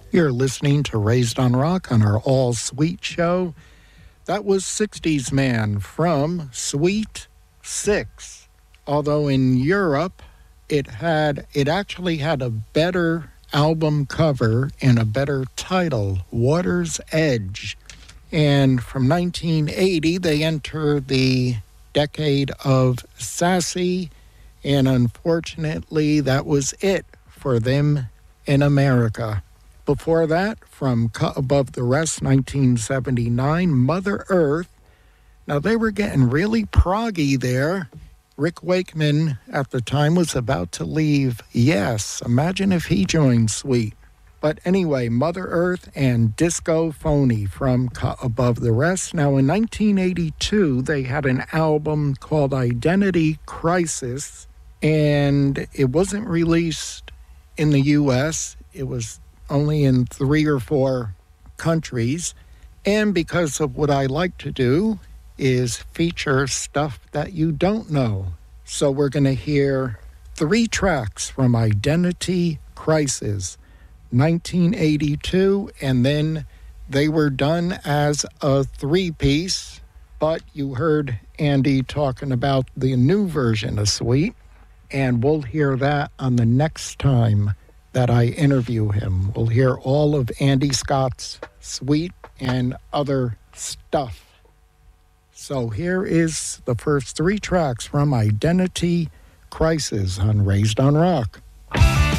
You're listening to Raised on Rock on our All Sweet show. That was 60s Man from Sweet Six. Although in Europe, it actually had a better album cover and a better title, Water's Edge. And from 1980, they enter the decade of Sassy, and unfortunately, that was it for them in America. Before that, from Cut Above the Rest, 1979, Mother Earth. Now, they were getting really proggy there. Rick Wakeman, at the time, was about to leave Yes. Imagine if he joined Sweet. But anyway, Mother Earth and Disco Phony from Cut Above the Rest. Now, in 1982, they had an album called Identity Crisis, and it wasn't released in the U.S. It was only in 3 or 4 countries. And because of what I like to do is feature stuff that you don't know. So we're going to hear 3 tracks from Identity Crisis, 1982, and then they were done as a 3-piece, but you heard Andy talking about the new version of Sweet, and we'll hear that on the next time that I interview him. We'll hear all of Andy Scott's Sweet and other stuff. So here is the first 3 tracks from Identity Crisis on Raised on Rock.